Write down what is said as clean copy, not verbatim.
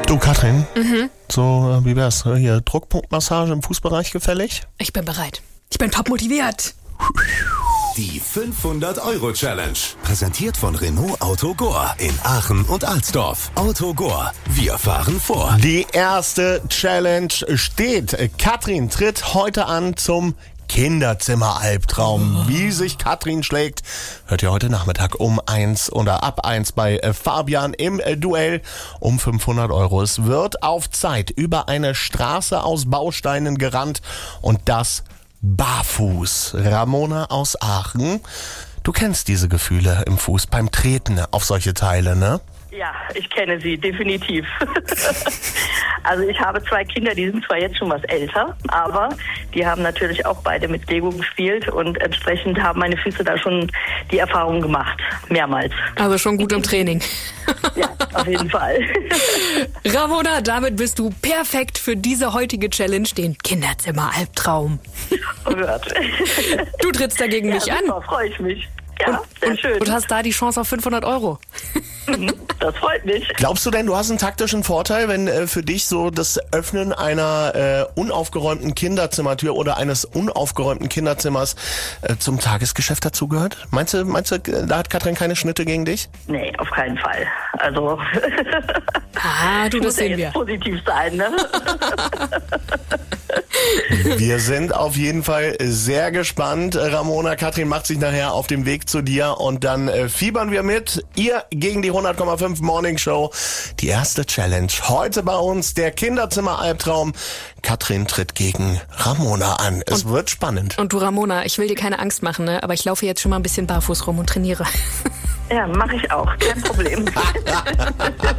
Du Katrin, so wie wär's? Hier Druckpunktmassage im Fußbereich gefällig? Ich bin bereit. Ich bin top motiviert. Die 500-Euro-Challenge. Präsentiert von Renault Auto Gore in Aachen und Alsdorf. Auto Gore. Wir fahren vor. Die erste Challenge steht. Katrin tritt heute an zum Kinderzimmer-Albtraum. Wie sich Katrin schlägt, hört ihr heute Nachmittag um 1 oder ab 1 bei Fabian im Duell um 500 Euro. Es wird auf Zeit über eine Straße aus Bausteinen gerannt und das barfuß. Ramona aus Aachen, du kennst diese Gefühle im Fuß beim Treten auf solche Teile, ne? Ja, ich kenne sie, definitiv. Also ich habe 2 Kinder, die sind zwar jetzt schon was älter, aber die haben natürlich auch beide mit Lego gespielt und entsprechend haben meine Füße da schon die Erfahrung gemacht, mehrmals. Also schon gut im Training. Ja, auf jeden Fall. Ramona, damit bist du perfekt für diese heutige Challenge, den Kinderzimmer-Albtraum. Oh Gott. Du trittst dagegen mich an. Super, freue ich mich. Ja, sehr schön. Und hast da die Chance auf 500 Euro. Das freut mich. Glaubst du denn, du hast einen taktischen Vorteil, wenn für dich so das Öffnen einer unaufgeräumten Kinderzimmertür oder eines unaufgeräumten Kinderzimmers zum Tagesgeschäft dazugehört? Meinst du, da hat Katrin keine Schnitte gegen dich? Nee, auf keinen Fall. Also Du, das muss ja sehen wir. jetzt positiv sein, ne? Wir sind auf jeden Fall sehr gespannt. Ramona, Katrin macht sich nachher auf den Weg zu dir und dann fiebern wir mit. Ihr gegen die 100,5 Morning Show. Die erste Challenge heute bei uns, der Kinderzimmer-Albtraum. Katrin tritt gegen Ramona an. Es wird spannend. Und du, Ramona, ich will dir keine Angst machen, ne? Aber ich laufe jetzt schon mal ein bisschen barfuß rum und trainiere. Ja, mache ich auch. Kein Problem.